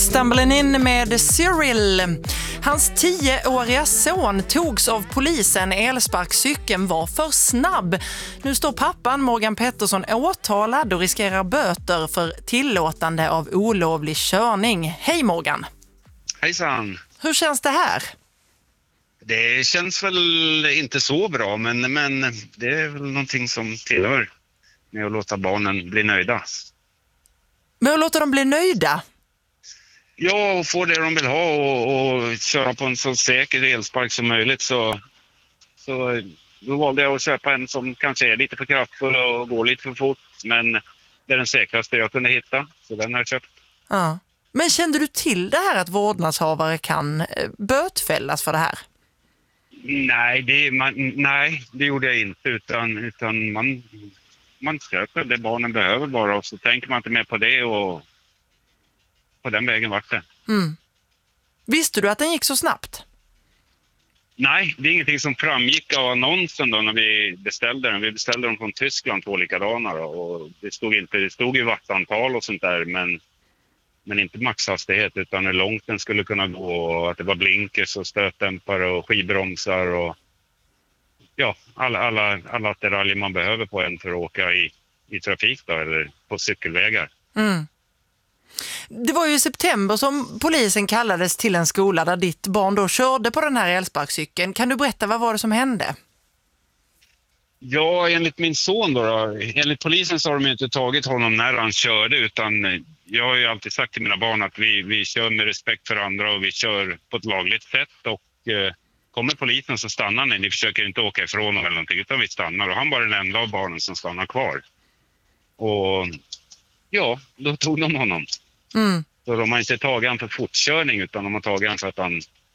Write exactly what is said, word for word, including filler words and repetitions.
Stumbling In med Cyril. Hans tioåriga son togs av polisen. Elsparkcykeln var för snabb. Nu står pappan Morgan Pettersson åtalad och riskerar böter för tillåtande av olovlig körning. Hej Morgan! Hejsan! Hur känns det här? Det känns väl inte så bra, men, men det är väl någonting som tillhör med att låta barnen bli nöjda. Men att låta dem bli nöjda? Ja, och få det de vill ha och, och köra på en så säker elspark som möjligt. Så, så då valde jag att köpa en som kanske är lite för kraftfull och går lite för fort. Men det är den säkraste jag kunde hitta, så den har jag köpt. Ja. Men kände du till det här att vårdnadshavare kan bötfällas för det här? Nej, det, man, nej, det gjorde jag inte. Utan, utan man, man köper det barnen behöver bara. Och så tänker man inte mer på det och på den vägen vart det. Mm. Visste du att den gick så snabbt? Nej, det är ingenting som framgick av annonsen då när vi beställde den. Vi beställde dem från Tyskland, två likadana då, och det stod inte, det stod ju wattantal och sånt där, men, men inte maxhastighet utan hur långt den skulle kunna gå och att det var blinkers och stötdämpare och skivbromsar och ja, alla, alla, alla attiraljer man behöver på en för att åka i, i trafik då, eller på cykelvägar. Mm. Det var ju i september som polisen kallades till en skola där ditt barn då körde på den här elsparkcykeln. Kan du berätta, vad var det som hände? Ja, enligt min son då, då enligt polisen så har de inte tagit honom när han körde, utan jag har ju alltid sagt till mina barn att vi, vi kör med respekt för andra och vi kör på ett lagligt sätt och eh, kommer polisen så stannar ni. Ni försöker inte åka ifrån honom eller någonting utan vi stannar och han var den enda av barnen som stannar kvar. Och ja, då tog de honom. Mm. Så de har inte tagit han för fortkörning utan de har tagit han för att han